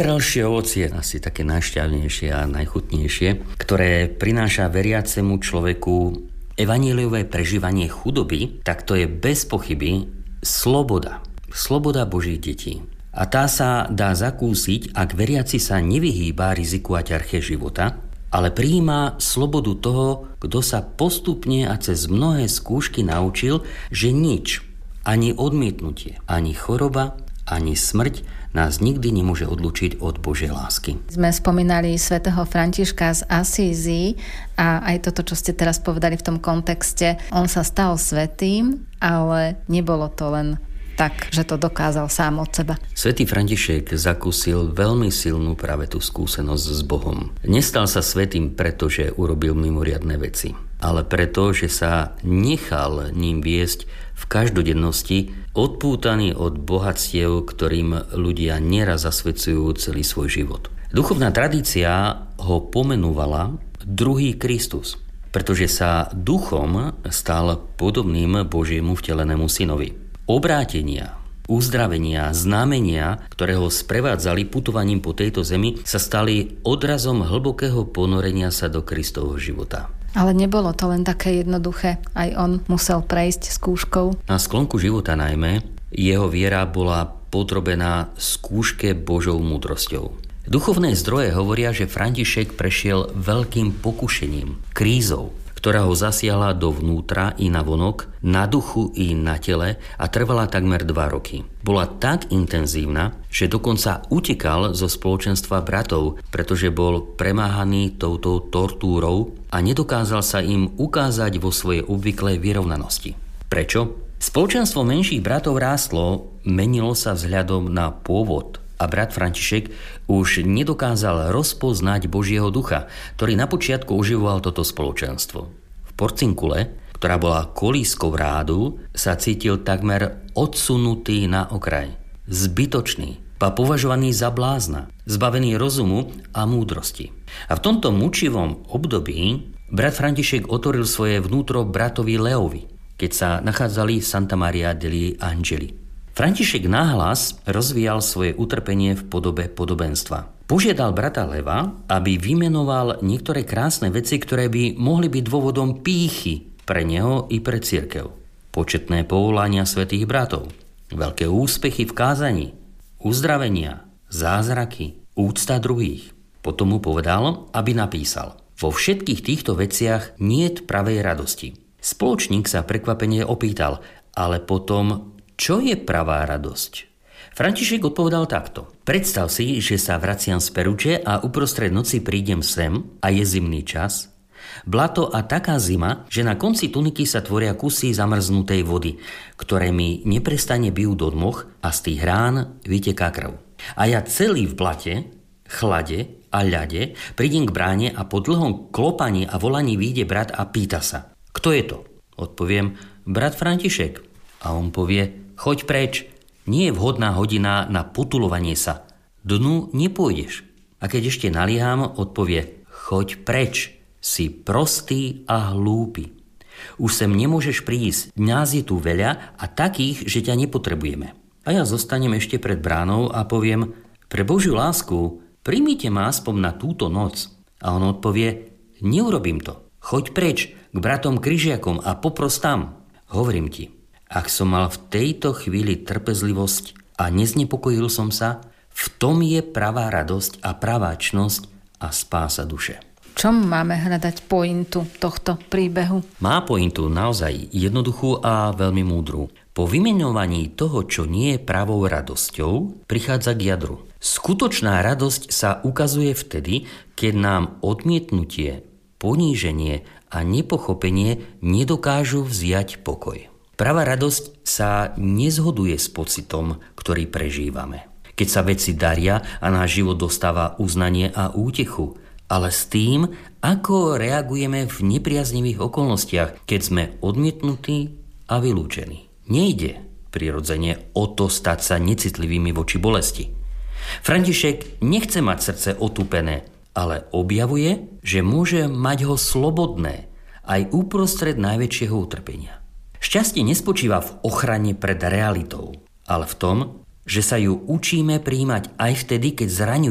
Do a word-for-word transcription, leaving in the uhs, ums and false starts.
najzrelšie ovocie, asi také najšťavnejšie a najchutnejšie, ktoré prináša veriacemu človeku evanjeliové prežívanie chudoby, tak to je bez pochyby sloboda. Sloboda Božích detí. A tá sa dá zakúsiť, ak veriaci sa nevyhýba riziku a ťarche života, ale prijíma slobodu toho, kto sa postupne a cez mnohé skúšky naučil, že nič, ani odmietnutie, ani choroba, ani smrť nás nikdy nemôže odlúčiť od Božej lásky. Sme spomínali svätého Františka z Asízy a aj toto, čo ste teraz povedali v tom kontexte, on sa stal svätým, ale nebolo to len tak, že to dokázal sám od seba. Svätý František zakúsil veľmi silnú práve tú skúsenosť s Bohom. Nestal sa svätým, pretože urobil mimoriadne veci, ale preto, že sa nechal ním viesť v každodennosti, odpútaný od bohatstiev, ktorým ľudia neraz zasvedcujú celý svoj život. Duchovná tradícia ho pomenúvala druhý Kristus, pretože sa duchom stal podobným Božiemu vtelenému synovi. Obrátenia, uzdravenia, znamenia, ktoré ho sprevádzali putovaním po tejto zemi, sa stali odrazom hlbokého ponorenia sa do Kristovho života. Ale nebolo to len také jednoduché. Aj on musel prejsť skúškou. Na sklonku života najmä jeho viera bola podrobená skúške Božou múdrosťou. Duchovné zdroje hovoria, že František prešiel veľkým pokušením, krízou, ktorá ho zasiahla dovnútra i navonok, na duchu i na tele a trvala takmer dva roky. Bola tak intenzívna, že dokonca utekal zo spoločenstva bratov, pretože bol premáhaný touto tortúrou a nedokázal sa im ukázať vo svojej obvyklej vyrovnanosti. Prečo? Spoločenstvo menších bratov rástlo, menilo sa vzhľadom na pôvod a brat František už nedokázal rozpoznať Božieho ducha, ktorý na počiatku oživoval toto spoločenstvo. V Porciunkule, ktorá bola kolískou rádu, sa cítil takmer odsunutý na okraj, zbytočný, ba považovaný za blázna, zbavený rozumu a múdrosti. A v tomto mučivom období brat František otvoril svoje vnútro bratovi Leovi, keď sa nachádzali v Santa Maria degli Angeli. František nahlas rozvíjal svoje utrpenie v podobe podobenstva. Požiadal brata Leva, aby vymenoval niektoré krásne veci, ktoré by mohli byť dôvodom pýchy pre neho i pre cirkev. Početné povolania svätých bratov, veľké úspechy v kázaní, uzdravenia, zázraky, úcta druhých. Potom mu povedal, aby napísal: vo všetkých týchto veciach niet pravej radosti. Spoločník sa prekvapene opýtal: ale potom čo je pravá radosť? František odpovedal takto: predstav si, že sa vraciam z Peruče a uprostred noci prídem sem a je zimný čas. Blato a taká zima, že na konci tuniky sa tvoria kusy zamrznutej vody, ktoré mi neprestane bijú do dmoch a z tých rán vyteká krv. A ja celý v blate, chlade a ľade prídem k bráne a po dlhom klopaní a volaní vyjde brat a pýta sa: kto je to? Odpoviem: brat František. A on povie: choď preč, nie je vhodná hodina na potulovanie sa. Dnu nepôjdeš. A keď ešte nalieham, odpovie: choď preč, si prostý a hlúpy. Už sem nemôžeš prísť, nás je tu veľa a takých, že ťa nepotrebujeme. A ja zostanem ešte pred bránou a poviem: pre Božiu lásku, príjmite ma aspoň na túto noc. A on odpovie: neurobím to. Choď preč k bratom Kryžiakom a popros tam. Hovorím ti, ak som mal v tejto chvíli trpezlivosť a neznepokojil som sa, v tom je pravá radosť a pravá čnosť a spása duše. Čom máme hľadať pointu tohto príbehu? Má pointu naozaj jednoduchú a veľmi múdru. Po vymeňovaní toho, čo nie je pravou radosťou, prichádza k jadru. Skutočná radosť sa ukazuje vtedy, keď nám odmietnutie, poníženie a nepochopenie nedokážu vziať pokoj. Pravá radosť sa nezhoduje s pocitom, ktorý prežívame. Keď sa veci daria a náš život dostáva uznanie a útechu, ale s tým, ako reagujeme v nepriaznivých okolnostiach, keď sme odmietnutí a vylúčení. Nejde prirodzene o to stať sa necitlivými voči bolesti. František nechce mať srdce otúpené, ale objavuje, že môže mať ho slobodné aj uprostred najväčšieho utrpenia. Šťastie nespočíva v ochrane pred realitou, ale v tom, že sa ju učíme prijímať aj vtedy, keď zraňuje